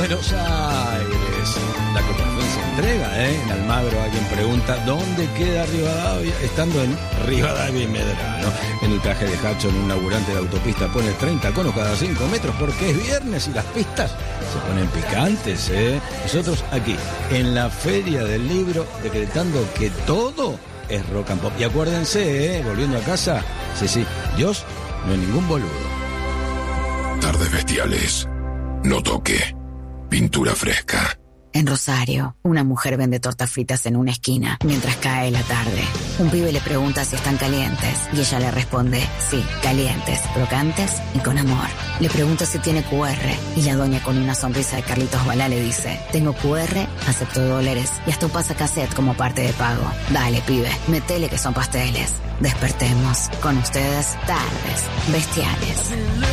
Buenos Aires. La Cooperación se entrega, en Almagro. Alguien pregunta, ¿dónde queda Rivadavia? Estando en Rivadavia y Medrano. En el traje de Hudson, un laburante de autopista pone 30 conos cada 5 metros porque es viernes y las pistas se ponen picantes, Nosotros aquí, en la Feria del Libro, decretando que todo es rock and pop. Y acuérdense, volviendo a casa, sí, Dios no es ningún boludo. Tardes bestiales. No toque. Pintura fresca. En Rosario, una mujer vende tortas fritas en una esquina mientras cae la tarde. Un pibe le pregunta si están calientes y ella le responde, sí, calientes, crocantes y con amor. Le pregunta si tiene QR y la doña con una sonrisa de Carlitos Balá le dice, tengo QR, acepto dólares y hasta un pasacassette como parte de pago. Dale, pibe, metele que son pasteles. Despertemos con ustedes Tardes Bestiales.